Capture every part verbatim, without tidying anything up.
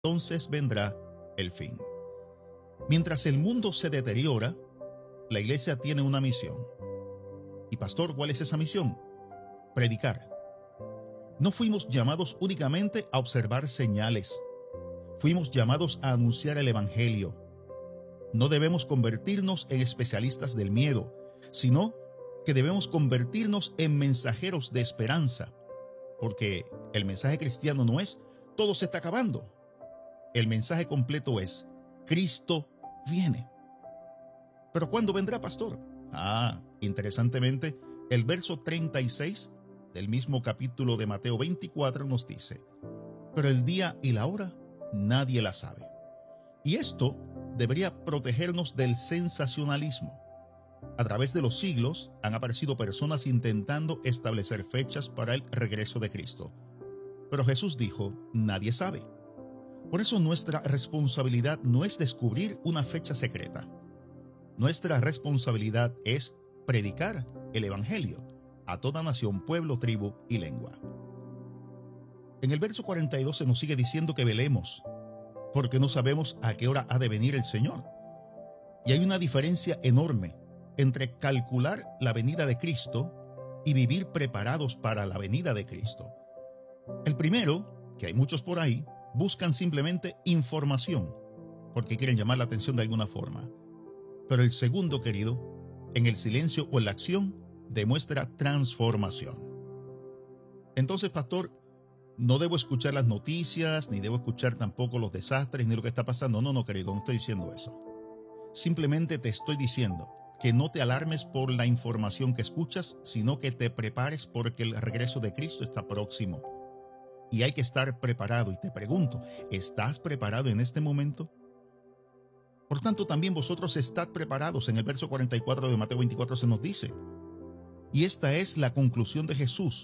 entonces vendrá el fin. Mientras el mundo se deteriora, la iglesia tiene una misión. Y pastor, ¿cuál es esa misión? Predicar. No fuimos llamados únicamente a observar señales. Fuimos llamados a anunciar el evangelio. No debemos convertirnos en especialistas del miedo, sino que debemos convertirnos en mensajeros de esperanza, porque el mensaje cristiano no es todo se está acabando. El mensaje completo es Cristo viene. ¿Pero cuándo vendrá, pastor? Ah, interesantemente, el verso treinta y seis del mismo capítulo de Mateo veinticuatro nos dice: pero el día y la hora nadie la sabe. Y esto debería protegernos del sensacionalismo. A través de los siglos han aparecido personas intentando establecer fechas para el regreso de Cristo. Pero Jesús dijo, nadie sabe. Por eso nuestra responsabilidad no es descubrir una fecha secreta. Nuestra responsabilidad es predicar el evangelio a toda nación, pueblo, tribu y lengua. En el verso cuarenta y dos se nos sigue diciendo que velemos, porque no sabemos a qué hora ha de venir el Señor. Y hay una diferencia enorme entre calcular la venida de Cristo y vivir preparados para la venida de Cristo. El primero, que hay muchos por ahí, buscan simplemente información, porque quieren llamar la atención de alguna forma. Pero el segundo, querido, en el silencio o en la acción, demuestra transformación. Entonces, pastor, no debo escuchar las noticias, ni debo escuchar tampoco los desastres, ni lo que está pasando. No, no, querido, no estoy diciendo eso. Simplemente te estoy diciendo que no te alarmes por la información que escuchas, sino que te prepares porque el regreso de Cristo está próximo. Y hay que estar preparado. Y te pregunto, ¿estás preparado en este momento? Por tanto, también vosotros estad preparados. En el verso cuarenta y cuatro de Mateo veinticuatro se nos dice. Y esta es la conclusión de Jesús.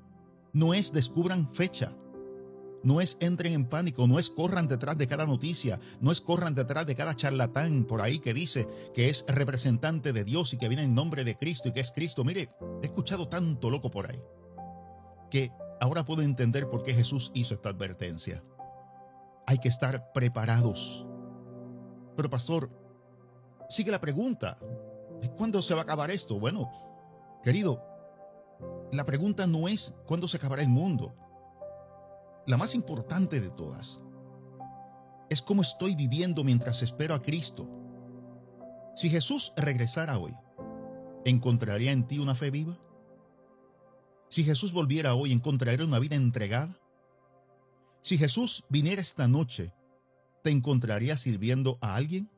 No es descubran fecha. No es entren en pánico, no es corran detrás de cada noticia, no es corran detrás de cada charlatán por ahí que dice que es representante de Dios y que viene en nombre de Cristo y que es Cristo. Mire, he escuchado tanto loco por ahí que ahora puedo entender por qué Jesús hizo esta advertencia. Hay que estar preparados. Pero pastor, sigue la pregunta. ¿Cuándo se va a acabar esto? Bueno, querido, la pregunta no es cuándo se acabará el mundo. La más importante de todas es cómo estoy viviendo mientras espero a Cristo. Si Jesús regresara hoy, ¿encontraría en ti una fe viva? Si Jesús volviera hoy, ¿encontraría una vida entregada? Si Jesús viniera esta noche, ¿te encontraría sirviendo a alguien?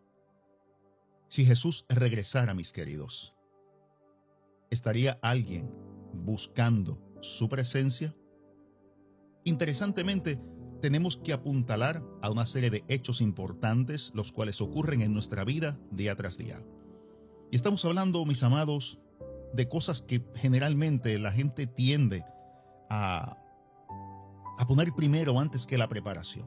Si Jesús regresara, mis queridos, ¿estaría alguien buscando su presencia? Interesantemente, tenemos que apuntalar a una serie de hechos importantes, los cuales ocurren en nuestra vida día tras día. Y estamos hablando, mis amados, de cosas que generalmente la gente tiende a, a poner primero antes que la preparación.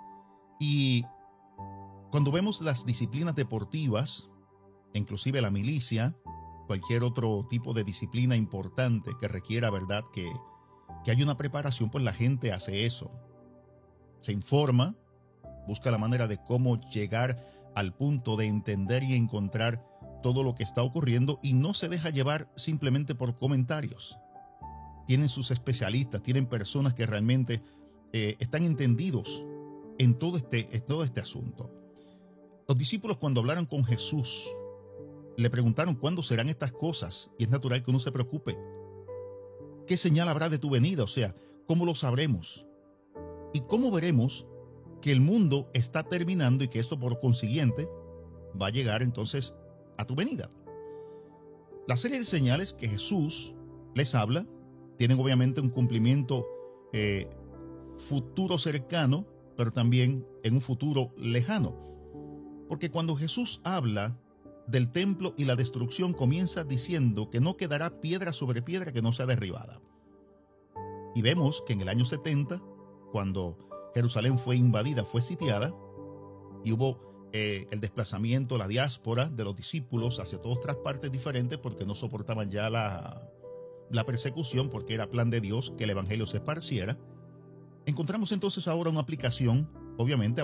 Y cuando vemos las disciplinas deportivas, inclusive la milicia, cualquier otro tipo de disciplina importante que requiera, ¿verdad?, que que hay una preparación, pues la gente hace eso. Se informa, busca la manera de cómo llegar al punto de entender y encontrar todo lo que está ocurriendo y no se deja llevar simplemente por comentarios. Tienen sus especialistas, tienen personas que realmente eh, están entendidos en todo, este, en todo este asunto. Los discípulos, cuando hablaron con Jesús, le preguntaron cuándo serán estas cosas, y es natural que uno se preocupe. ¿Qué señal habrá de tu venida? O sea, ¿cómo lo sabremos? ¿Y cómo veremos que el mundo está terminando y que esto por consiguiente va a llegar entonces a tu venida? La serie de señales que Jesús les habla tienen obviamente un cumplimiento eh, futuro cercano, pero también en un futuro lejano. Porque cuando Jesús habla del templo y la destrucción, comienza diciendo que no quedará piedra sobre piedra que no sea derribada. Y vemos que en el año setenta, cuando Jerusalén fue invadida, fue sitiada, y hubo eh, el desplazamiento, la diáspora de los discípulos hacia todas otras partes diferentes porque no soportaban ya la, la persecución, porque era plan de Dios que el evangelio se esparciera. Encontramos entonces ahora una aplicación obviamente